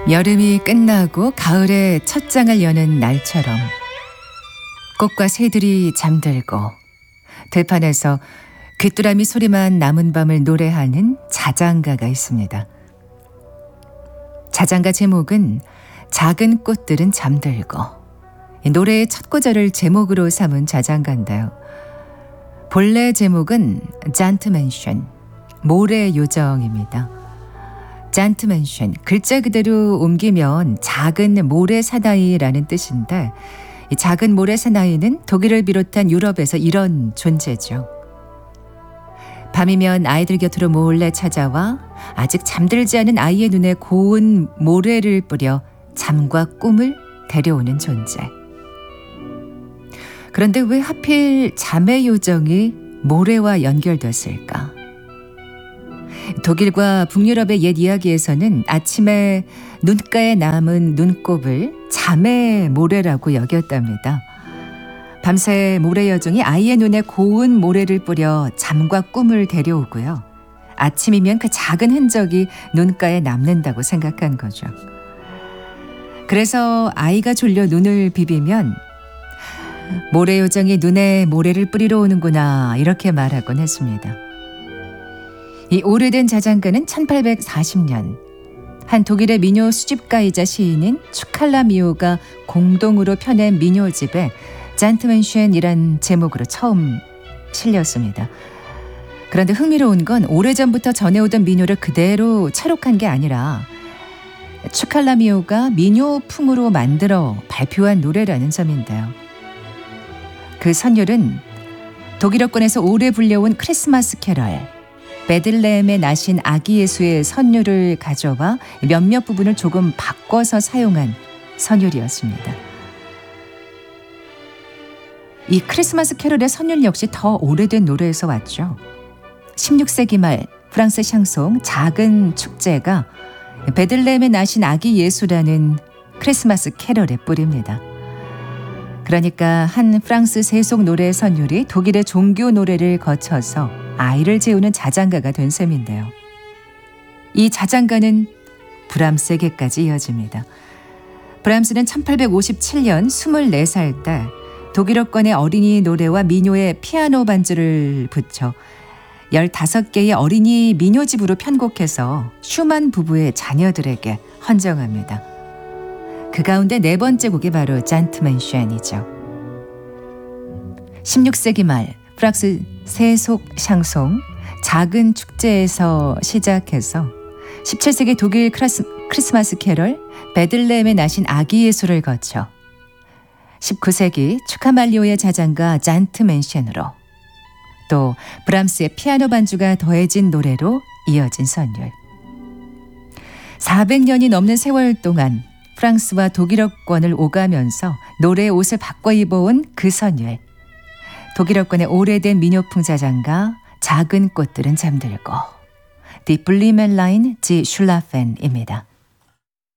여름이 끝나고 가을의 첫 장을 여는 날처럼 꽃과 새들이 잠들고 들판에서 귀뚜라미 소리만 남은 밤을 노래하는 자장가가 있습니다. 자장가 제목은 작은 꽃들은 잠들고, 노래의 첫 구절을 제목으로 삼은 자장가인데요. 본래 제목은 잔트맨션, 모래 요정입니다. 잔트맨션, 글자 그대로 옮기면 작은 모래 사나이라는 뜻인데, 이 작은 모래 사나이는 독일을 비롯한 유럽에서 이런 존재죠. 밤이면 아이들 곁으로 몰래 찾아와 아직 잠들지 않은 아이의 눈에 고운 모래를 뿌려 잠과 꿈을 데려오는 존재. 그런데 왜 하필 잠의 요정이 모래와 연결됐을까? 독일과 북유럽의 옛 이야기에서는 아침에 눈가에 남은 눈곱을 잠의 모래라고 여겼답니다. 밤새 모래 여종이 아이의 눈에 고운 모래를 뿌려 잠과 꿈을 데려오고요. 아침이면 그 작은 흔적이 눈가에 남는다고 생각한 거죠. 그래서 아이가 졸려 눈을 비비면 모래 요정이 눈에 모래를 뿌리러 오는구나, 이렇게 말하곤 했습니다. 이 오래된 자장가는 1840년 한 독일의 민요 수집가이자 시인인 추칼라미오가 공동으로 펴낸 민요집에 잔트맨션이란 제목으로 처음 실렸습니다. 그런데 흥미로운 건 오래전부터 전해오던 민요를 그대로 채록한 게 아니라 추칼라미오가 민요풍으로 만들어 발표한 노래라는 점인데요. 그 선율은 독일어권에서 오래 불려온 크리스마스 캐럴, 베들레헴에 나신 아기 예수의 선율을 가져와 몇몇 부분을 조금 바꿔서 사용한 선율이었습니다. 이 크리스마스 캐럴의 선율 역시 더 오래된 노래에서 왔죠. 16세기 말 프랑스 샹송 작은 축제가 베들레헴에 나신 아기 예수라는 크리스마스 캐럴의 뿌리입니다. 그러니까 한 프랑스 세속 노래의 선율이 독일의 종교 노래를 거쳐서 아이를 재우는 자장가가 된 셈인데요. 이 자장가는 브람스에게까지 이어집니다. 브람스는 1857년 24살 때 독일어권의 어린이 노래와 민요의 피아노 반주를 붙여 15개의 어린이 민요집으로 편곡해서 슈만 부부의 자녀들에게 헌정합니다. 그 가운데 네 번째 곡이 바로 잔트맨션이죠. 16세기 말 프랑스 세속 샹송 작은 축제에서 시작해서 17세기 독일 크리스마스 캐럴 베들레헴에 나신 아기 예수를 거쳐 19세기 추카말리오의 자장가 잔트맨션으로, 또 브람스의 피아노 반주가 더해진 노래로 이어진 선율. 400년이 넘는 세월 동안 프랑스와 독일어권을 오가면서 노래의 옷을 바꿔 입어온 그 선율. 독일어권의 오래된 민요풍 자장가 작은 꽃들은 잠들고 Die Blumenlein, die Schlafen 입니다.